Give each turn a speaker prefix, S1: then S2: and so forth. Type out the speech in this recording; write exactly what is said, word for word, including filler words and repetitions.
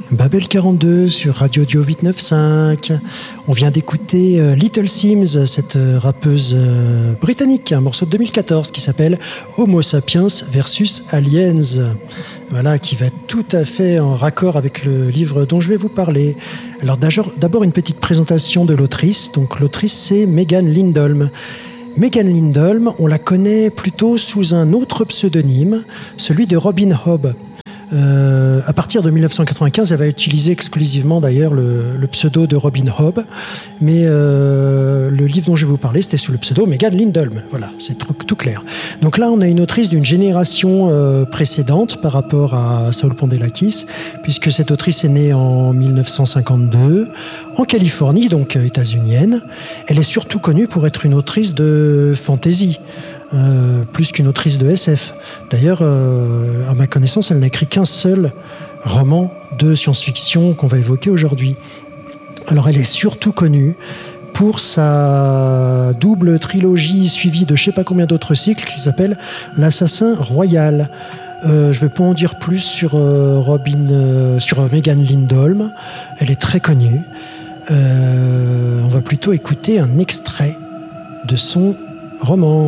S1: Babel quarante-deux sur Radio Dio huit cent quatre-vingt-quinze. On vient d'écouter euh, Little Sims, cette euh, rappeuse euh, britannique, un morceau de deux mille quatorze qui s'appelle Homo sapiens versus Aliens. Voilà, qui va tout à fait en raccord avec le livre dont je vais vous parler. Alors d'abord une petite présentation de l'autrice. Donc l'autrice c'est Megan Lindholm. Megan Lindholm, on la connaît plutôt sous un autre pseudonyme, celui de Robin Hobb. Euh, à partir de dix-neuf cent quatre-vingt-quinze, elle va utiliser exclusivement d'ailleurs le, le pseudo de Robin Hobb, mais euh, le livre dont je vais vous parler, c'était sous le pseudo Megan Lindholm. Voilà, c'est tout, tout clair. Donc là, on a une autrice d'une génération euh, précédente par rapport à Saul Pondelakis, puisque cette autrice est née en dix-neuf cent cinquante-deux en Californie, donc euh, états-unienne. Elle est surtout connue pour être une autrice de fantasy. Euh, plus qu'une autrice de S F. D'ailleurs, euh, à ma connaissance, elle n'a écrit qu'un seul roman de science-fiction qu'on va évoquer aujourd'hui. Alors, elle est surtout connue pour sa double trilogie suivie de je ne sais pas combien d'autres cycles qui s'appelle L'Assassin Royal. Euh, je ne vais pas en dire plus sur euh, Robin, euh, sur euh, Megan Lindholm. Elle est très connue. Euh, on va plutôt écouter un extrait de son roman.